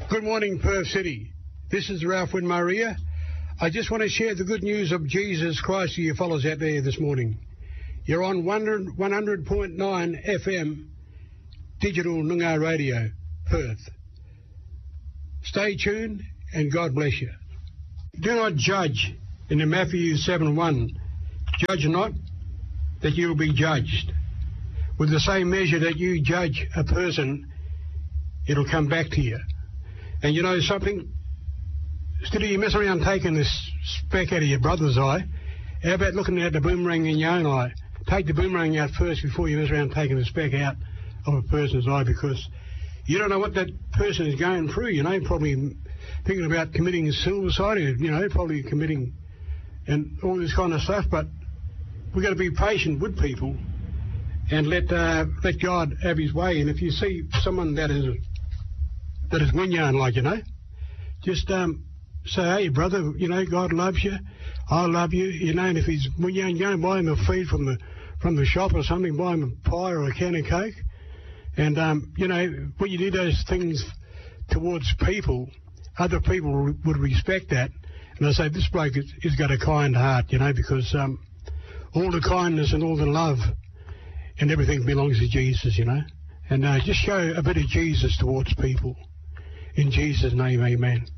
Good morning, Perth City. This is Ralph Winmaria. I just want to share the good news of Jesus Christ to you fellows out there this morning. You're on 100.9 FM Digital Noongar Radio, Perth. Stay tuned and God bless you. Do not judge in the Matthew 7:1. Judge not, that you will be judged. With the same measure that you judge a person, it'll come back to you. And you know something? Instead of you mess around taking this speck out of your brother's eye, how about looking at the boomerang in your own eye? Take the boomerang out first before you mess around taking the speck out of a person's eye, because you don't know what that person is going through, you know, probably thinking about committing suicide, you know, probably committing and all this kind of stuff. But we've got to be patient with people and let God have his way. And if you see someone that is whinnying, like, you know, just say, hey, brother, you know, God loves you, I love you, you know. And if he's whinnying, go and buy him a feed from the shop or something, buy him a pie or a can of Coke. And, you know, when you do those things towards people, other people would respect that. And I say, this bloke has got a kind heart, you know, because all the kindness and all the love and everything belongs to Jesus, you know. And just show a bit of Jesus towards people. In Jesus' name, amen.